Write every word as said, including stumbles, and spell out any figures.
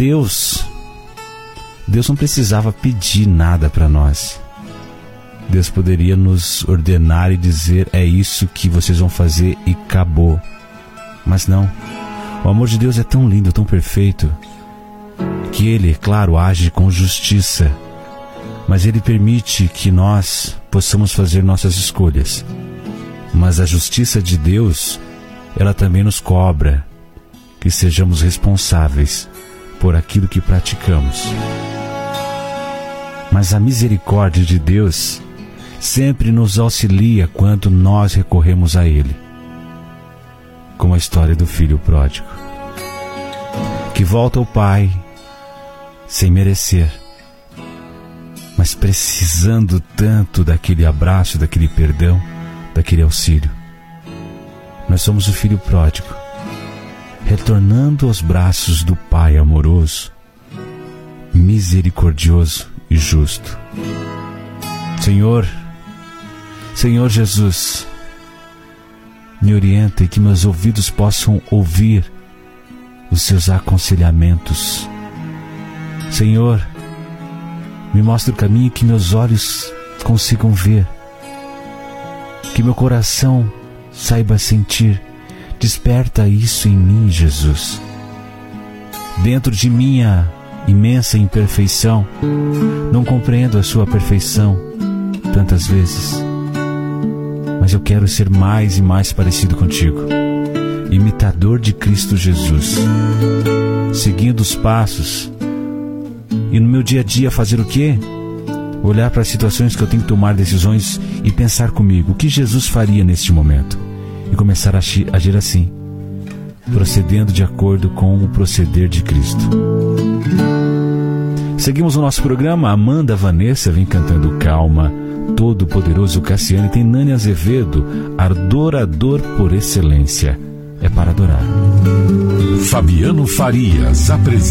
Deus, Deus não precisava pedir nada para nós. Deus poderia nos ordenar e dizer: é isso que vocês vão fazer e acabou. Mas não. O amor de Deus é tão lindo, tão perfeito, que Ele, claro, age com justiça, mas Ele permite que nós possamos fazer nossas escolhas. Mas a justiça de Deus, ela também nos cobra que sejamos responsáveis por aquilo que praticamos. Mas a misericórdia de Deus sempre nos auxilia quando nós recorremos a Ele. Como a história do filho pródigo, que volta ao Pai sem merecer, mas precisando tanto daquele abraço, daquele perdão, daquele auxílio. Nós somos o filho pródigo, retornando aos braços do Pai amoroso, misericordioso e justo. Senhor, Senhor Jesus, me orienta e que meus ouvidos possam ouvir os seus aconselhamentos. Senhor, me mostra o caminho que meus olhos consigam ver, que meu coração saiba sentir. Desperta isso em mim, Jesus. Dentro de minha imensa imperfeição, não compreendo a sua perfeição tantas vezes, mas eu quero ser mais e mais parecido contigo, imitador de Cristo Jesus, seguindo os passos. E no meu dia a dia fazer o quê? Olhar para as situações que eu tenho que tomar decisões e pensar comigo, o que Jesus faria neste momento? E começar a agir assim, procedendo de acordo com o proceder de Cristo. Seguimos o nosso programa. Amanda Vanessa vem cantando Calma, Todo Poderoso Cassiane. Tem Nani Azevedo, Adorador por Excelência. É para adorar. Fabiano Farias apresenta